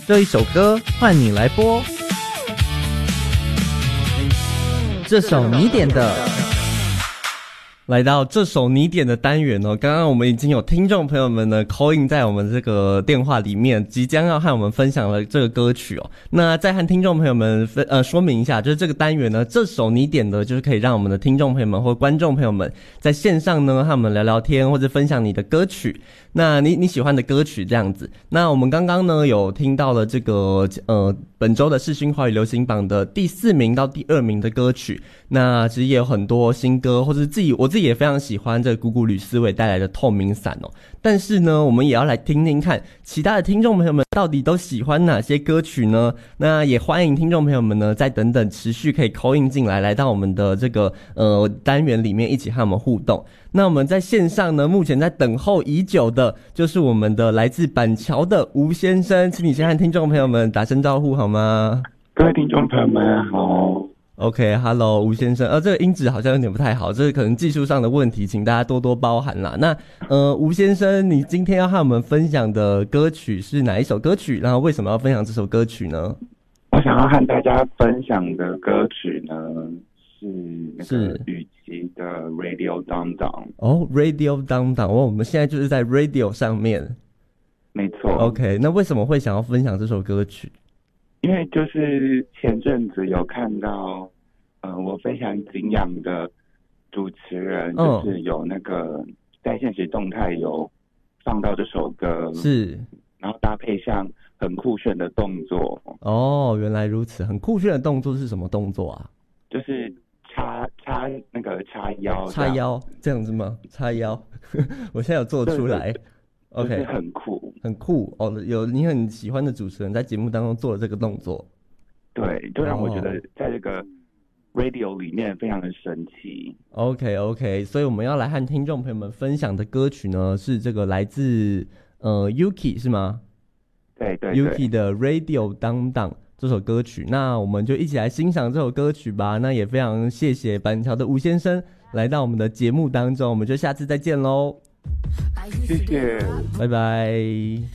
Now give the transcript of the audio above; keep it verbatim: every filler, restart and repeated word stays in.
这一首歌换你来播，这首你点的。来到这首你点的单元哦，刚刚我们已经有听众朋友们呢 call in 在我们这个电话里面，即将要和我们分享了这个歌曲哦。那再和听众朋友们分呃说明一下，就是这个单元呢，这首你点的，就是可以让我们的听众朋友们或观众朋友们在线上呢和我们聊聊天，或者分享你的歌曲。那你你喜欢的歌曲这样子。那我们刚刚呢有听到了这个呃本周的世新华语流行榜的第四名到第二名的歌曲。那其实也有很多新歌，或者自己我自己也非常喜欢这个谷谷吕思伟带来的透明伞哦。但是呢，我们也要来听听看其他的听众朋友们到底都喜欢哪些歌曲呢？那也欢迎听众朋友们呢再等等持续可以 call in 进来，来到我们的这个呃单元里面一起和我们互动。那我们在线上呢，目前在等候已久的就是我们的来自板桥的吴先生，请你先和听众朋友们打声招呼好吗？ 各位听众朋友们好。 OK，Hello，、okay, 吴先生，呃，这个音质好像有点不太好，这是可能技术上的问题，请大家多多包涵啦。那呃，吴先生，你今天要和我们分享的歌曲是哪一首歌曲？然后为什么要分享这首歌曲呢？ 我想要和大家分享的歌曲呢是那个雨琦的 Radio Down Down。 哦 ，Radio Down Down，哦，我们现在就是在 Radio 上面。 没错。 OK， 那为什么会想要分享这首歌曲？ 因为就是前阵子有看到，呃，我非常敬仰的主持人，就是有那个在现实动态有放到这首歌， 是， 然后搭配上很酷炫的动作。 哦，原来如此，很酷炫的动作是什么动作啊？ 就是叉叉那个叉腰， 叉腰这样子吗？叉腰，我现在有做出来。OK， 就是很酷， 很酷哦！有你很喜欢的主持人在节目当中做了这个动作， 对，就让我觉得在这个 radio 里面非常的神奇。 OK OK， 所以我们要来和听众朋友们分享的歌曲呢，是这个来自呃 Yuki 是吗？ 对对对 ，Yuki 的 Radio Down Down 这首歌曲，那我们就一起来欣赏这首歌曲吧。那也非常谢谢板桥的吴先生来到我们的节目当中，我们就下次再见喽。 谢谢， 拜拜。